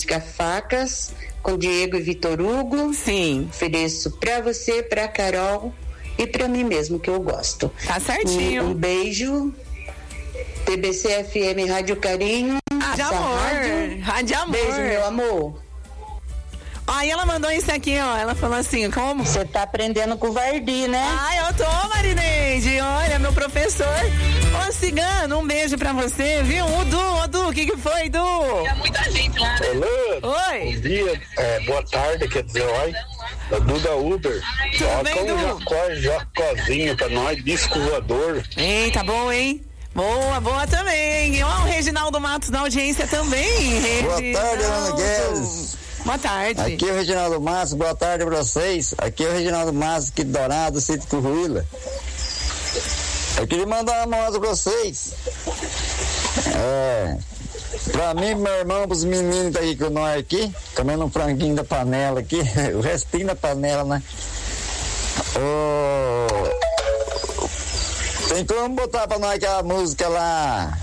música Facas, com Diego e Vitor Hugo. Sim. Ofereço pra você, pra Carol e pra mim mesmo, que eu gosto. Tá certinho. Um beijo. TBC FM Rádio Carinho. Rádio Amor. Rádio Amor. Beijo, meu amor. Aí ela mandou isso aqui, ó. Ela falou assim, como? Você tá aprendendo com o Vardi, né? Eu tô, Marineide. Olha, meu professor. Ô, Cigano, um beijo pra você, viu? O Du, o que foi, Du? Tinha muita gente lá, né? Alô? Oi. Bom dia, boa tarde, quer dizer, olha. É Du da Uber. Tudo bem, Du? Jacozinho pra nós, disco voador. Ei, tá bom, hein? Boa também. Ó, o Reginaldo Matos na audiência também. Boa tarde, Ana Guedes. Boa tarde. Aqui é o Reginaldo Matos, boa tarde pra vocês. Aqui é o Reginaldo Matos, aqui de Dourado, Sítio Curruíla. Eu queria mandar uma moça pra vocês. Pra mim, meu irmão, pros meninos tá aqui com nós aqui, comendo um franguinho da panela aqui, o restinho da panela, né? Tem como botar pra nós aquela música lá,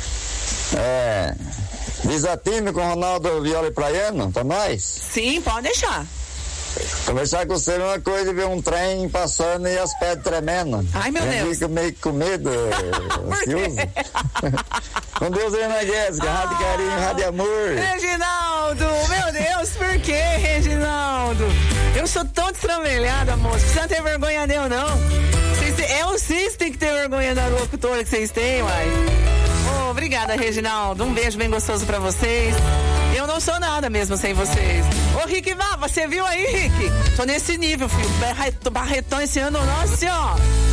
Desatino com Ronaldo Viola e Praiano, pra nós? Sim, pode deixar. Conversar com você é uma coisa, ver um trem passando e as pedras tremendo. Ai, meu Deus. Fica meio com medo, ansioso. Com Deus aí, Ana Jéssica, Rádio Carinho, Rádio Amor. Reginaldo, meu Deus, por que, Reginaldo? Eu sou tão destramelhada, moço. Não precisa ter vergonha de eu, não. Vocês têm que ter vergonha da locutora que vocês têm, uai. Obrigada, Reginaldo. Um beijo bem gostoso pra vocês. Eu não sou nada mesmo sem vocês. Ô, Rick Vá, você viu aí, Rick? Tô nesse nível, filho. Barretão esse ano, nossa senhora.